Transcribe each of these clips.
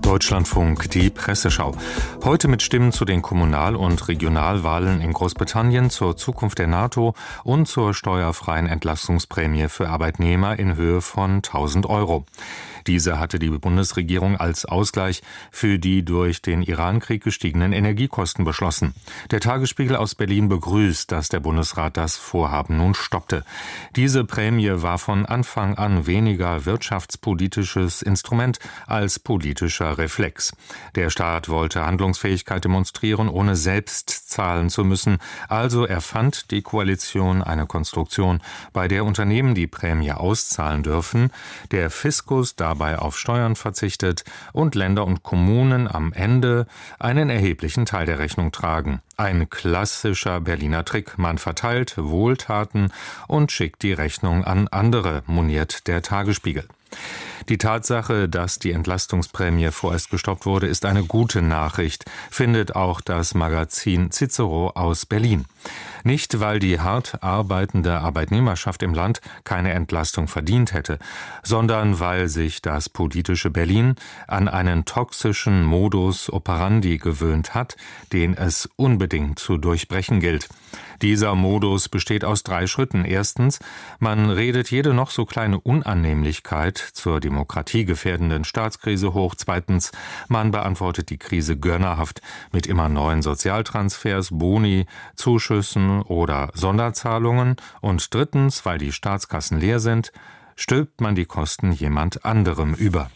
Deutschlandfunk, die Presseschau. Heute mit Stimmen zu den Kommunal- und Regionalwahlen in Großbritannien, zur Zukunft der NATO und zur steuerfreien Entlastungsprämie für Arbeitnehmer in Höhe von 1.000 Euro. Diese hatte die Bundesregierung als Ausgleich für die durch den Irankrieg gestiegenen Energiekosten beschlossen. Der Tagesspiegel aus Berlin begrüßt, dass der Bundesrat das Vorhaben nun stoppte. Diese Prämie war von Anfang an weniger wirtschaftspolitisches Instrument als politischer Reflex. Der Staat wollte Handlungsfähigkeit demonstrieren, ohne selbst zahlen zu müssen. Also erfand die Koalition eine Konstruktion, bei der Unternehmen die Prämie auszahlen dürfen, der Fiskus dabei auf Steuern verzichtet und Länder und Kommunen am Ende einen erheblichen Teil der Rechnung tragen. Ein klassischer Berliner Trick. Man verteilt Wohltaten und schickt die Rechnung an andere, moniert der Tagesspiegel. Die Tatsache, dass die Entlastungsprämie vorerst gestoppt wurde, ist eine gute Nachricht, findet auch das Magazin Cicero aus Berlin. Nicht, weil die hart arbeitende Arbeitnehmerschaft im Land keine Entlastung verdient hätte, sondern weil sich das politische Berlin an einen toxischen Modus operandi gewöhnt hat, den es unbedingt zu durchbrechen gilt. Dieser Modus besteht aus 3 Schritten. Erstens, man redet jede noch so kleine Unannehmlichkeit zur demokratiegefährdenden Staatskrise hoch. Zweitens, man beantwortet die Krise gönnerhaft mit immer neuen Sozialtransfers, Boni, Zuschüssen oder Sonderzahlungen. Und drittens, weil die Staatskassen leer sind, stülpt man die Kosten jemand anderem über.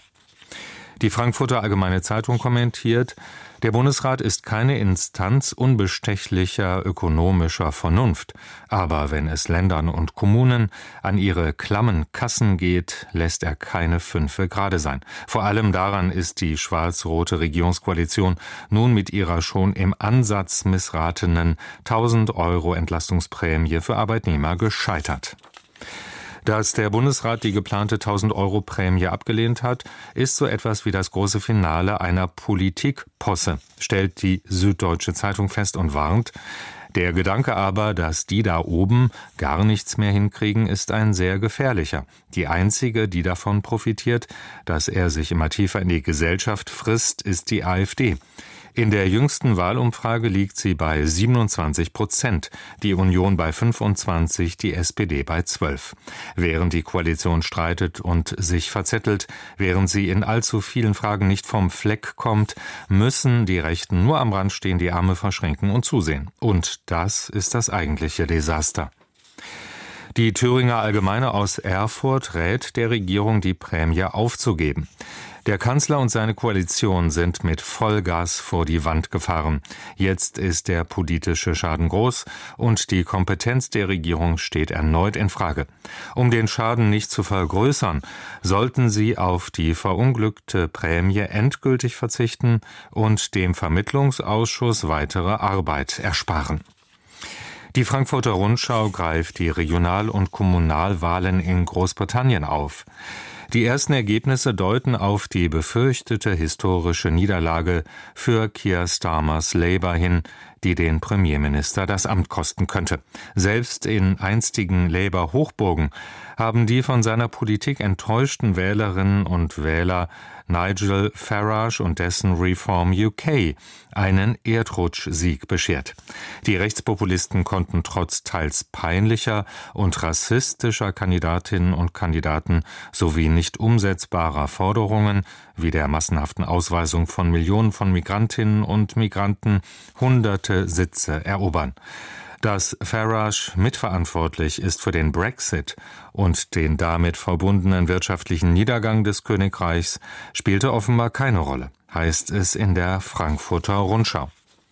Die Frankfurter Allgemeine Zeitung kommentiert: Der Bundesrat ist keine Instanz unbestechlicher ökonomischer Vernunft. Aber wenn es Ländern und Kommunen an ihre klammen Kassen geht, lässt er keine Fünfe gerade sein. Vor allem daran ist die schwarz-rote Regierungskoalition nun mit ihrer schon im Ansatz missratenen 1.000 Euro Entlastungsprämie für Arbeitnehmer gescheitert. Dass der Bundesrat die geplante 1.000 Euro Prämie abgelehnt hat, ist so etwas wie das große Finale einer Politikposse, stellt die Süddeutsche Zeitung fest und warnt: Der Gedanke aber, dass die da oben gar nichts mehr hinkriegen, ist ein sehr gefährlicher. Die einzige, die davon profitiert, dass er sich immer tiefer in die Gesellschaft frisst, ist die AfD. In der jüngsten Wahlumfrage liegt sie bei 27%, die Union bei 25%, die SPD bei 12%. Während die Koalition streitet und sich verzettelt, während sie in allzu vielen Fragen nicht vom Fleck kommt, müssen die Rechten nur am Rand stehen, die Arme verschränken und zusehen. Und das ist das eigentliche Desaster. Die Thüringer Allgemeine aus Erfurt rät der Regierung, die Prämie aufzugeben. Der Kanzler und seine Koalition sind mit Vollgas vor die Wand gefahren. Jetzt ist der politische Schaden groß und die Kompetenz der Regierung steht erneut in Frage. Um den Schaden nicht zu vergrößern, sollten sie auf die verunglückte Prämie endgültig verzichten und dem Vermittlungsausschuss weitere Arbeit ersparen. Die Frankfurter Rundschau greift die Regional- und Kommunalwahlen in Großbritannien auf. Die ersten Ergebnisse deuten auf die befürchtete historische Niederlage für Keir Starmers Labour hin, die den Premierminister das Amt kosten könnte. Selbst in einstigen Labour-Hochburgen haben die von seiner Politik enttäuschten Wählerinnen und Wähler Nigel Farage und dessen Reform UK einen Erdrutschsieg beschert. Die Rechtspopulisten konnten trotz teils peinlicher und rassistischer Kandidatinnen und Kandidaten sowie nicht umsetzbarer Forderungen wie der massenhaften Ausweisung von Millionen von Migrantinnen und Migranten hunderte Sitze erobern. Dass Farage mitverantwortlich ist für den Brexit und den damit verbundenen wirtschaftlichen Niedergang des Königreichs, spielte offenbar keine Rolle, heißt es in der Frankfurter Rundschau.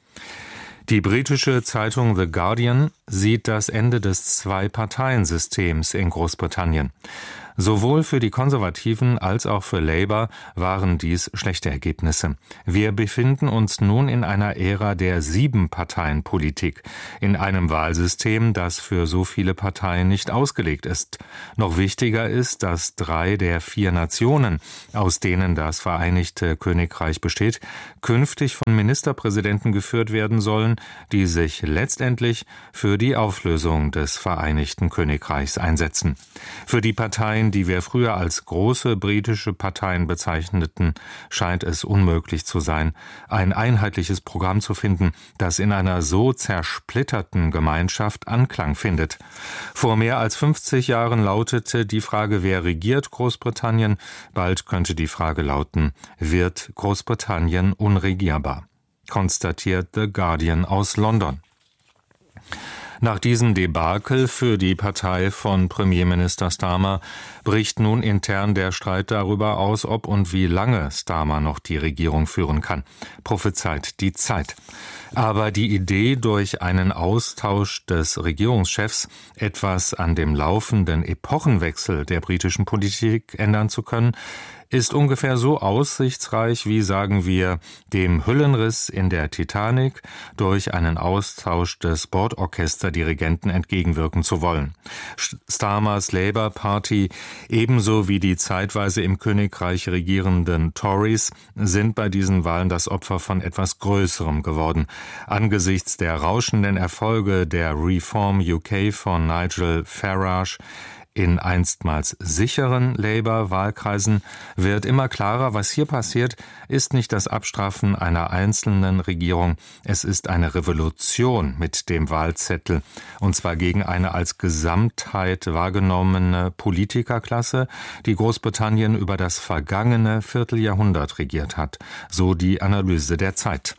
Die britische Zeitung The Guardian sieht das Ende des Zwei-Parteien-Systems in Großbritannien. Sowohl für die Konservativen als auch für Labour waren dies schlechte Ergebnisse. Wir befinden uns nun in einer Ära der 7-Parteien-Politik, in einem Wahlsystem, das für so viele Parteien nicht ausgelegt ist. Noch wichtiger ist, dass 3 der 4 Nationen, aus denen das Vereinigte Königreich besteht, künftig von Ministerpräsidenten geführt werden sollen, die sich letztendlich für die Auflösung des Vereinigten Königreichs einsetzen. Für die Parteien, die wir früher als große britische Parteien bezeichneten, scheint es unmöglich zu sein, ein einheitliches Programm zu finden, das in einer so zersplitterten Gemeinschaft Anklang findet. Vor mehr als 50 Jahren lautete die Frage, wer regiert Großbritannien? Bald könnte die Frage lauten, wird Großbritannien unregierbar? Konstatiert The Guardian aus London. Nach diesem Debakel für die Partei von Premierminister Starmer bricht nun intern der Streit darüber aus, ob und wie lange Starmer noch die Regierung führen kann, prophezeit die Zeit. Aber die Idee, durch einen Austausch des Regierungschefs etwas an dem laufenden Epochenwechsel der britischen Politik ändern zu können, ist ungefähr so aussichtsreich wie, sagen wir, dem Hüllenriss in der Titanic durch einen Austausch des Bordorchesterdirigenten entgegenwirken zu wollen. Starmers Labour Party ebenso wie die zeitweise im Königreich regierenden Tories sind bei diesen Wahlen das Opfer von etwas Größerem geworden. Angesichts der rauschenden Erfolge der Reform UK von Nigel Farage in einstmals sicheren Labour-Wahlkreisen wird immer klarer, was hier passiert, ist nicht das Abstrafen einer einzelnen Regierung, es ist eine Revolution mit dem Wahlzettel, und zwar gegen eine als Gesamtheit wahrgenommene Politikerklasse, die Großbritannien über das vergangene Vierteljahrhundert regiert hat, so die Analyse der Zeit.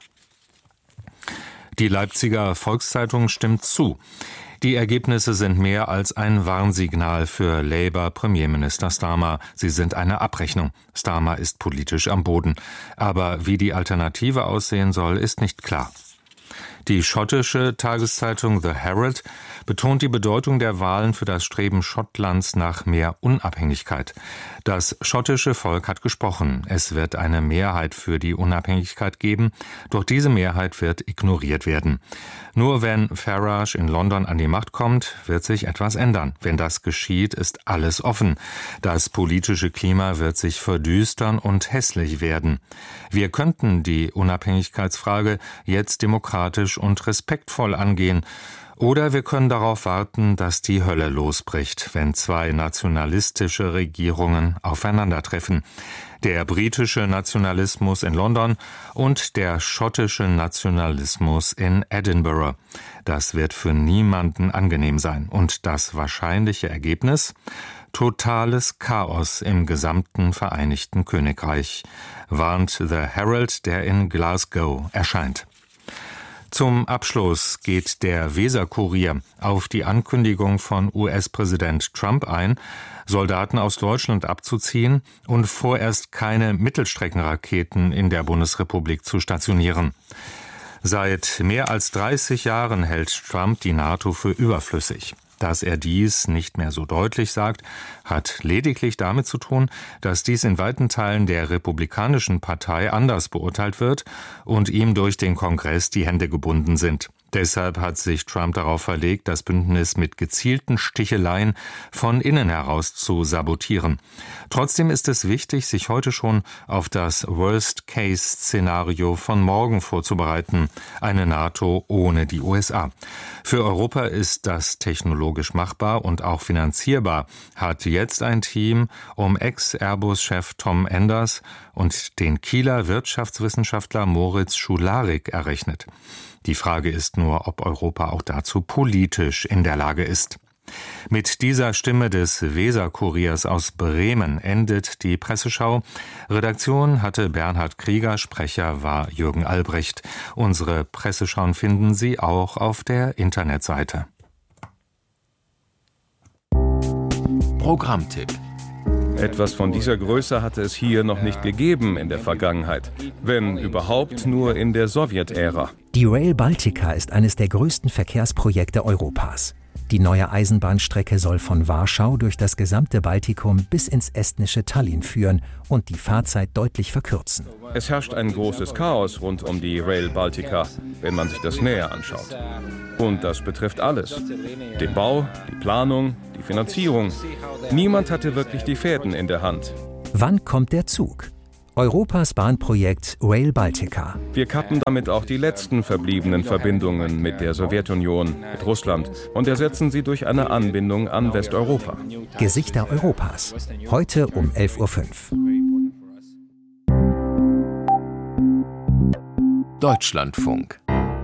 Die Leipziger Volkszeitung stimmt zu. Die Ergebnisse sind mehr als ein Warnsignal für Labour-Premierminister Starmer. Sie sind eine Abrechnung. Starmer ist politisch am Boden. Aber wie die Alternative aussehen soll, ist nicht klar. Die schottische Tageszeitung The Herald betont die Bedeutung der Wahlen für das Streben Schottlands nach mehr Unabhängigkeit. Das schottische Volk hat gesprochen. Es wird eine Mehrheit für die Unabhängigkeit geben, doch diese Mehrheit wird ignoriert werden. Nur wenn Farage in London an die Macht kommt, wird sich etwas ändern. Wenn das geschieht, ist alles offen. Das politische Klima wird sich verdüstern und hässlich werden. Wir könnten die Unabhängigkeitsfrage jetzt demokratisch und respektvoll angehen. Oder wir können darauf warten, dass die Hölle losbricht, wenn zwei nationalistische Regierungen aufeinandertreffen. Der britische Nationalismus in London und der schottische Nationalismus in Edinburgh. Das wird für niemanden angenehm sein. Und das wahrscheinliche Ergebnis? Totales Chaos im gesamten Vereinigten Königreich, warnt The Herald, der in Glasgow erscheint. Zum Abschluss geht der Weser-Kurier auf die Ankündigung von US-Präsident Trump ein, Soldaten aus Deutschland abzuziehen und vorerst keine Mittelstreckenraketen in der Bundesrepublik zu stationieren. Seit mehr als 30 Jahren hält Trump die NATO für überflüssig. Dass er dies nicht mehr so deutlich sagt, hat lediglich damit zu tun, dass dies in weiten Teilen der Republikanischen Partei anders beurteilt wird und ihm durch den Kongress die Hände gebunden sind. Deshalb hat sich Trump darauf verlegt, das Bündnis mit gezielten Sticheleien von innen heraus zu sabotieren. Trotzdem ist es wichtig, sich heute schon auf das Worst-Case-Szenario von morgen vorzubereiten, eine NATO ohne die USA. Für Europa ist das technologisch machbar und auch finanzierbar, hat jetzt ein Team um Ex-Airbus-Chef Tom Enders und den Kieler Wirtschaftswissenschaftler Moritz Schularik errechnet. Die Frage ist nur, ob Europa auch dazu politisch in der Lage ist. Mit dieser Stimme des Weser-Kuriers aus Bremen endet die Presseschau. Redaktion hatte Bernhard Krieger, Sprecher war Jürgen Albrecht. Unsere Presseschauen finden Sie auch auf der Internetseite. Programmtipp. Etwas von dieser Größe hatte es hier noch nicht gegeben in der Vergangenheit, wenn überhaupt nur in der Sowjetära. Die Rail Baltica ist eines der größten Verkehrsprojekte Europas. Die neue Eisenbahnstrecke soll von Warschau durch das gesamte Baltikum bis ins estnische Tallinn führen und die Fahrzeit deutlich verkürzen. Es herrscht ein großes Chaos rund um die Rail Baltica, wenn man sich das näher anschaut. Und das betrifft alles. Den Bau, die Planung, die Finanzierung. Niemand hatte wirklich die Fäden in der Hand. Wann kommt der Zug? Europas Bahnprojekt Rail Baltica. Wir kappen damit auch die letzten verbliebenen Verbindungen mit der Sowjetunion, mit Russland und ersetzen sie durch eine Anbindung an Westeuropa. Gesichter Europas. Heute um 11:05 Uhr. Deutschlandfunk.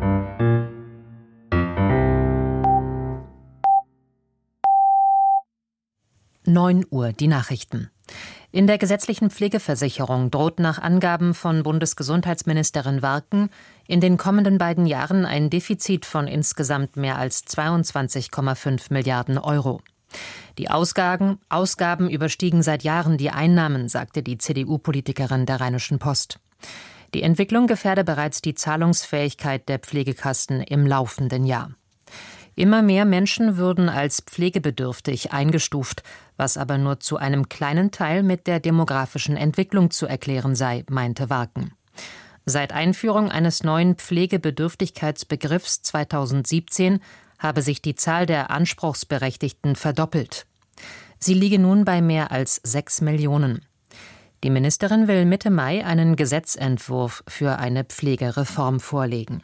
Neun Uhr, die Nachrichten. In der gesetzlichen Pflegeversicherung droht nach Angaben von Bundesgesundheitsministerin Warken in den kommenden beiden Jahren ein Defizit von insgesamt mehr als 22,5 Milliarden Euro. Die Ausgaben überstiegen seit Jahren die Einnahmen, sagte die CDU-Politikerin der Rheinischen Post. Die Entwicklung gefährde bereits die Zahlungsfähigkeit der Pflegekassen im laufenden Jahr. Immer mehr Menschen würden als pflegebedürftig eingestuft, was aber nur zu einem kleinen Teil mit der demografischen Entwicklung zu erklären sei, meinte Warken. Seit Einführung eines neuen Pflegebedürftigkeitsbegriffs 2017 habe sich die Zahl der Anspruchsberechtigten verdoppelt. Sie liege nun bei mehr als 6 Millionen. Die Ministerin will Mitte Mai einen Gesetzentwurf für eine Pflegereform vorlegen.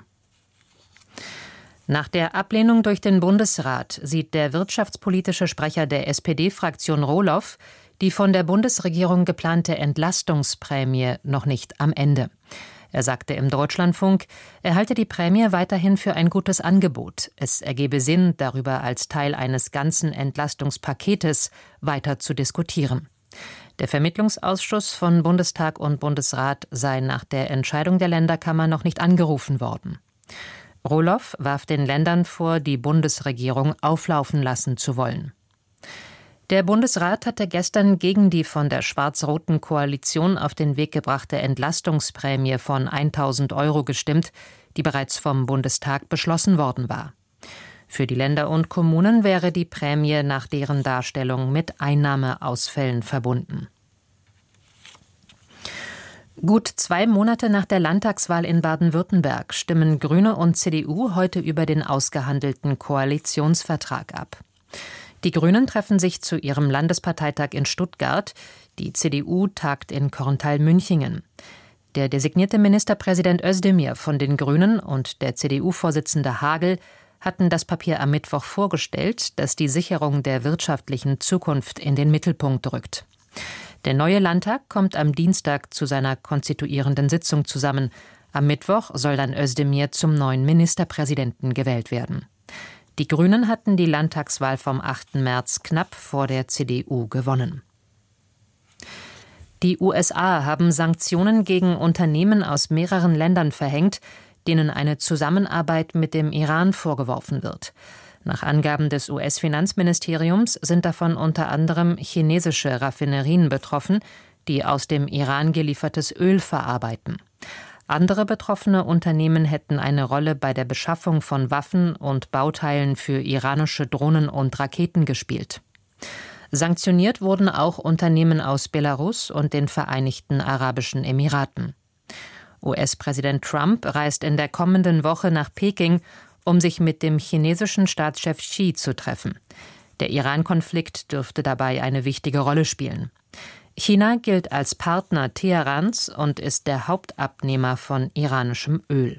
Nach der Ablehnung durch den Bundesrat sieht der wirtschaftspolitische Sprecher der SPD-Fraktion Rohloff die von der Bundesregierung geplante Entlastungsprämie noch nicht am Ende. Er sagte im Deutschlandfunk, er halte die Prämie weiterhin für ein gutes Angebot. Es ergebe Sinn, darüber als Teil eines ganzen Entlastungspaketes weiter zu diskutieren. Der Vermittlungsausschuss von Bundestag und Bundesrat sei nach der Entscheidung der Länderkammer noch nicht angerufen worden. Rohloff warf den Ländern vor, die Bundesregierung auflaufen lassen zu wollen. Der Bundesrat hatte gestern gegen die von der schwarz-roten Koalition auf den Weg gebrachte Entlastungsprämie von 1.000 Euro gestimmt, die bereits vom Bundestag beschlossen worden war. Für die Länder und Kommunen wäre die Prämie nach deren Darstellung mit Einnahmeausfällen verbunden. Gut 2 Monate nach der Landtagswahl in Baden-Württemberg stimmen Grüne und CDU heute über den ausgehandelten Koalitionsvertrag ab. Die Grünen treffen sich zu ihrem Landesparteitag in Stuttgart, die CDU tagt in Korntal-Münchingen. Der designierte Ministerpräsident Özdemir von den Grünen und der CDU-Vorsitzende Hagel hatten das Papier am Mittwoch vorgestellt, das die Sicherung der wirtschaftlichen Zukunft in den Mittelpunkt rückt. Der neue Landtag kommt am Dienstag zu seiner konstituierenden Sitzung zusammen. Am Mittwoch soll dann Özdemir zum neuen Ministerpräsidenten gewählt werden. Die Grünen hatten die Landtagswahl vom 8. März knapp vor der CDU gewonnen. Die USA haben Sanktionen gegen Unternehmen aus mehreren Ländern verhängt, denen eine Zusammenarbeit mit dem Iran vorgeworfen wird. Nach Angaben des US-Finanzministeriums sind davon unter anderem chinesische Raffinerien betroffen, die aus dem Iran geliefertes Öl verarbeiten. Andere betroffene Unternehmen hätten eine Rolle bei der Beschaffung von Waffen und Bauteilen für iranische Drohnen und Raketen gespielt. Sanktioniert wurden auch Unternehmen aus Belarus und den Vereinigten Arabischen Emiraten. US-Präsident Trump reist in der kommenden Woche nach Peking, um sich mit dem chinesischen Staatschef Xi zu treffen. Der Iran-Konflikt dürfte dabei eine wichtige Rolle spielen. China gilt als Partner Teherans und ist der Hauptabnehmer von iranischem Öl.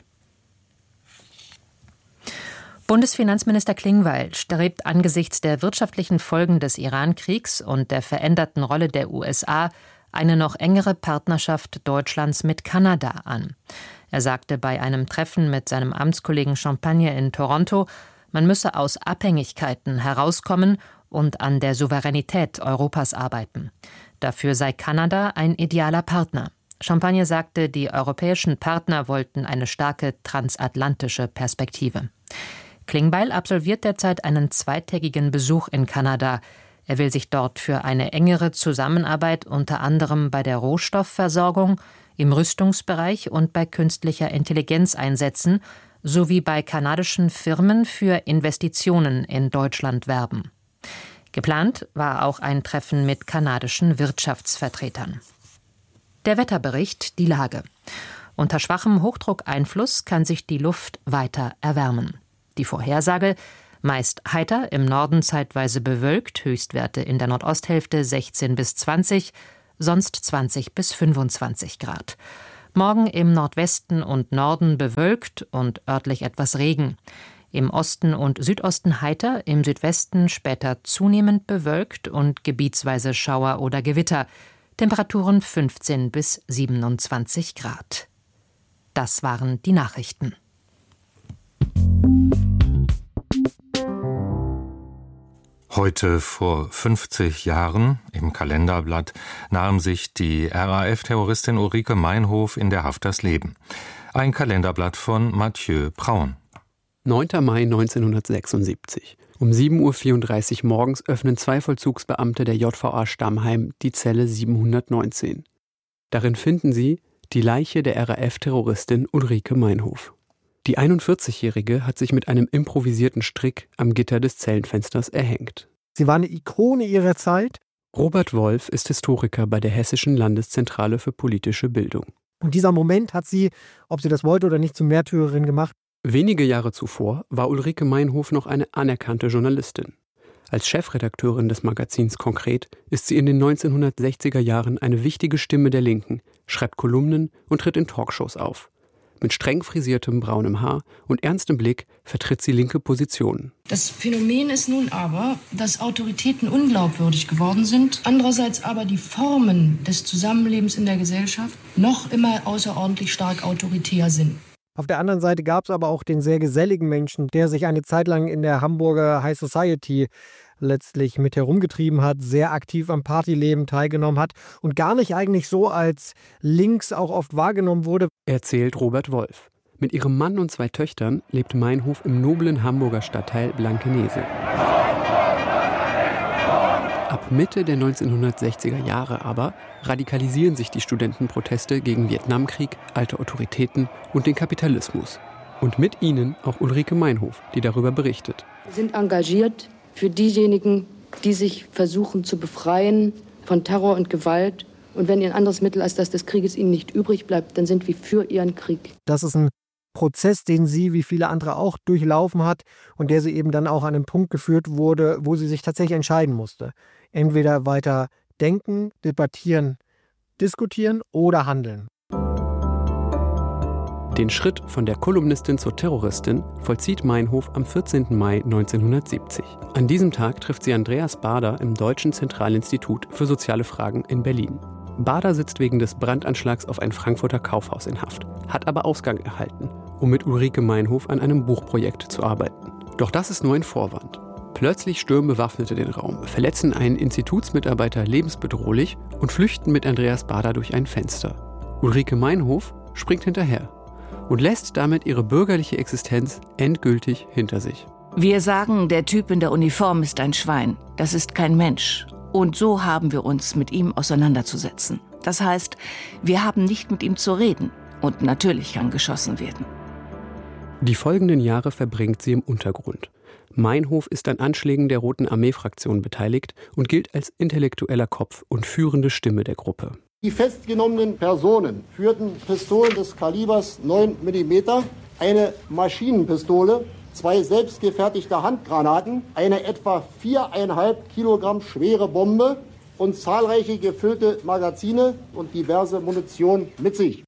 Bundesfinanzminister Klingbeil strebt angesichts der wirtschaftlichen Folgen des Iran-Kriegs und der veränderten Rolle der USA eine noch engere Partnerschaft Deutschlands mit Kanada an. Er sagte bei einem Treffen mit seinem Amtskollegen Champagne in Toronto, man müsse aus Abhängigkeiten herauskommen und an der Souveränität Europas arbeiten. Dafür sei Kanada ein idealer Partner. Champagne sagte, die europäischen Partner wollten eine starke transatlantische Perspektive. Klingbeil absolviert derzeit einen 2-tägigen Besuch in Kanada. Er will sich dort für eine engere Zusammenarbeit unter anderem bei der Rohstoffversorgung, im Rüstungsbereich und bei künstlicher Intelligenz einsetzen, sowie bei kanadischen Firmen für Investitionen in Deutschland werben. Geplant war auch ein Treffen mit kanadischen Wirtschaftsvertretern. Der Wetterbericht, die Lage. Unter schwachem Hochdruckeinfluss kann sich die Luft weiter erwärmen. Die Vorhersage: meist heiter, im Norden zeitweise bewölkt, Höchstwerte in der Nordosthälfte 16 bis 20, sonst 20 bis 25 Grad. Morgen im Nordwesten und Norden bewölkt und örtlich etwas Regen. Im Osten und Südosten heiter, im Südwesten später zunehmend bewölkt und gebietsweise Schauer oder Gewitter. Temperaturen 15 bis 27 Grad. Das waren die Nachrichten. Heute vor 50 Jahren, im Kalenderblatt, nahm sich die RAF-Terroristin Ulrike Meinhof in der Haft das Leben. Ein Kalenderblatt von Mathieu Braun. 9. Mai 1976. Um 7.34 Uhr morgens öffnen 2 Vollzugsbeamte der JVA Stammheim die Zelle 719. Darin finden sie die Leiche der RAF-Terroristin Ulrike Meinhof. Die 41-Jährige hat sich mit einem improvisierten Strick am Gitter des Zellenfensters erhängt. Sie war eine Ikone ihrer Zeit. Robert Wolf ist Historiker bei der Hessischen Landeszentrale für politische Bildung. Und dieser Moment hat sie, ob sie das wollte oder nicht, zur Märtyrerin gemacht. Wenige Jahre zuvor war Ulrike Meinhof noch eine anerkannte Journalistin. Als Chefredakteurin des Magazins Konkret ist sie in den 1960er Jahren eine wichtige Stimme der Linken, schreibt Kolumnen und tritt in Talkshows auf. Mit streng frisiertem braunem Haar und ernstem Blick vertritt sie linke Positionen. Das Phänomen ist nun aber, dass Autoritäten unglaubwürdig geworden sind, andererseits aber die Formen des Zusammenlebens in der Gesellschaft noch immer außerordentlich stark autoritär sind. Auf der anderen Seite gab es aber auch den sehr geselligen Menschen, der sich eine Zeit lang in der Hamburger High Society letztlich mit herumgetrieben hat, sehr aktiv am Partyleben teilgenommen hat und gar nicht eigentlich so als links auch oft wahrgenommen wurde. Erzählt Robert Wolf. Mit ihrem Mann und 2 Töchtern lebt Meinhof im noblen Hamburger Stadtteil Blankenese. Ab Mitte der 1960er Jahre aber radikalisieren sich die Studentenproteste gegen Vietnamkrieg, alte Autoritäten und den Kapitalismus. Und mit ihnen auch Ulrike Meinhof, die darüber berichtet. Wir sind engagiert für diejenigen, die sich versuchen zu befreien von Terror und Gewalt. Und wenn ein anderes Mittel als das des Krieges ihnen nicht übrig bleibt, dann sind wir für ihren Krieg. Das ist ein Prozess, den sie wie viele andere auch durchlaufen hat und der sie eben dann auch an einen Punkt geführt wurde, wo sie sich tatsächlich entscheiden musste. Entweder weiter denken, debattieren, diskutieren oder handeln. Den Schritt von der Kolumnistin zur Terroristin vollzieht Meinhof am 14. Mai 1970. An diesem Tag trifft sie Andreas Baader im Deutschen Zentralinstitut für soziale Fragen in Berlin. Baader sitzt wegen des Brandanschlags auf ein Frankfurter Kaufhaus in Haft, hat aber Ausgang erhalten, um mit Ulrike Meinhof an einem Buchprojekt zu arbeiten. Doch das ist nur ein Vorwand. Plötzlich stürmen Bewaffnete den Raum, verletzen einen Institutsmitarbeiter lebensbedrohlich und flüchten mit Andreas Baader durch ein Fenster. Ulrike Meinhof springt hinterher und lässt damit ihre bürgerliche Existenz endgültig hinter sich. Wir sagen, der Typ in der Uniform ist ein Schwein. Das ist kein Mensch. Und so haben wir uns mit ihm auseinanderzusetzen. Das heißt, wir haben nicht mit ihm zu reden. Und natürlich kann geschossen werden. Die folgenden Jahre verbringt sie im Untergrund. Meinhof ist an Anschlägen der Roten Armee-Fraktion beteiligt und gilt als intellektueller Kopf und führende Stimme der Gruppe. Die festgenommenen Personen führten Pistolen des Kalibers 9 mm, eine Maschinenpistole, 2 selbstgefertigte Handgranaten, eine etwa 4,5 Kilogramm schwere Bombe und zahlreiche gefüllte Magazine und diverse Munition mit sich.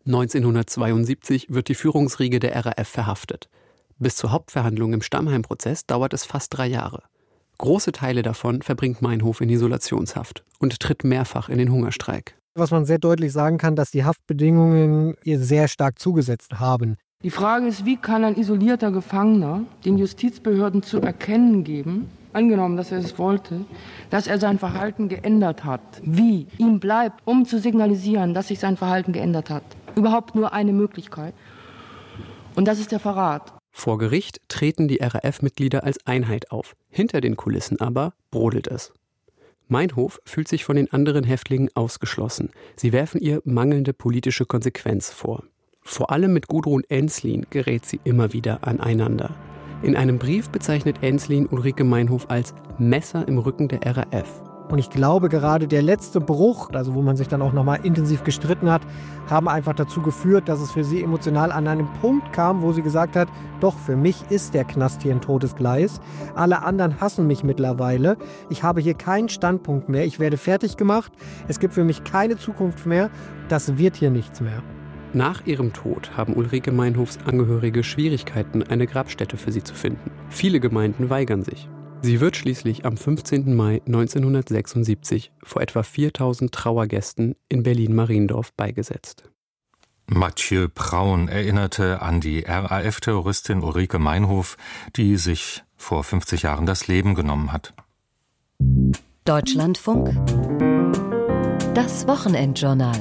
1972 wird die Führungsriege der RAF verhaftet. Bis zur Hauptverhandlung im Stammheim-Prozess dauert es fast 3 Jahre. Große Teile davon verbringt Meinhof in Isolationshaft und tritt mehrfach in den Hungerstreik. Was man sehr deutlich sagen kann, dass die Haftbedingungen ihr sehr stark zugesetzt haben. Die Frage ist, wie kann ein isolierter Gefangener den Justizbehörden zu erkennen geben, angenommen, dass er es wollte, dass er sein Verhalten geändert hat. Wie? Ihm bleibt, um zu signalisieren, dass sich sein Verhalten geändert hat, überhaupt nur eine Möglichkeit. Und das ist der Verrat. Vor Gericht treten die RAF-Mitglieder als Einheit auf. Hinter den Kulissen aber brodelt es. Meinhof fühlt sich von den anderen Häftlingen ausgeschlossen. Sie werfen ihr mangelnde politische Konsequenz vor. Vor allem mit Gudrun Enslin gerät sie immer wieder aneinander. In einem Brief bezeichnet Enslin Ulrike Meinhof als Messer im Rücken der RAF. Und ich glaube, gerade der letzte Bruch, also wo man sich dann auch nochmal intensiv gestritten hat, haben einfach dazu geführt, dass es für sie emotional an einen Punkt kam, wo sie gesagt hat, doch, für mich ist der Knast hier ein totes Gleis. Alle anderen hassen mich mittlerweile. Ich habe hier keinen Standpunkt mehr. Ich werde fertig gemacht. Es gibt für mich keine Zukunft mehr. Das wird hier nichts mehr. Nach ihrem Tod haben Ulrike Meinhofs Angehörige Schwierigkeiten, eine Grabstätte für sie zu finden. Viele Gemeinden weigern sich. Sie wird schließlich am 15. Mai 1976 vor etwa 4.000 Trauergästen in Berlin-Mariendorf beigesetzt. Mathieu Braun erinnerte an die RAF-Terroristin Ulrike Meinhof, die sich vor 50 Jahren das Leben genommen hat. Deutschlandfunk. Das Wochenendjournal.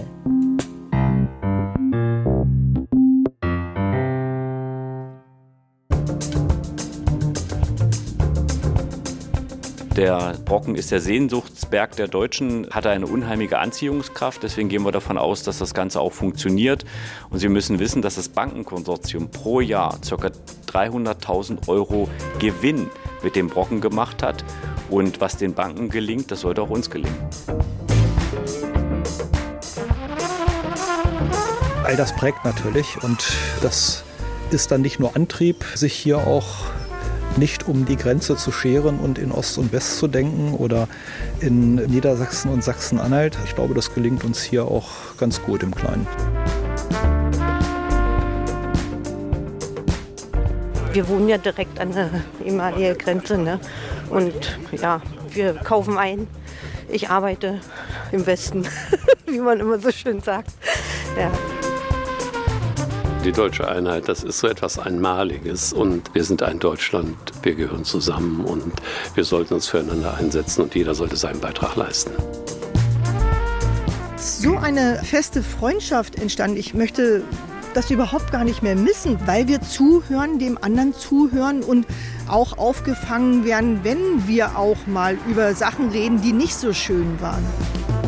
Der Brocken ist der Sehnsuchtsberg der Deutschen, hat eine unheimliche Anziehungskraft. Deswegen gehen wir davon aus, dass das Ganze auch funktioniert. Und Sie müssen wissen, dass das Bankenkonsortium pro Jahr ca. 300.000 € Gewinn mit dem Brocken gemacht hat. Und was den Banken gelingt, das sollte auch uns gelingen. All das prägt natürlich und das ist dann nicht nur Antrieb, sich hier auch nicht um die Grenze zu scheren und in Ost und West zu denken oder in Niedersachsen und Sachsen-Anhalt. Ich glaube, das gelingt uns hier auch ganz gut im Kleinen. Wir wohnen ja direkt an der ehemaligen Grenze, ne? Und ja, wir kaufen ein. Ich arbeite im Westen, wie man immer so schön sagt. Ja. Die deutsche Einheit, das ist so etwas Einmaliges und wir sind ein Deutschland, wir gehören zusammen und wir sollten uns füreinander einsetzen und jeder sollte seinen Beitrag leisten. So eine feste Freundschaft entstanden. Ich möchte das überhaupt gar nicht mehr missen, weil wir zuhören, dem anderen zuhören und auch aufgefangen werden, wenn wir auch mal über Sachen reden, die nicht so schön waren.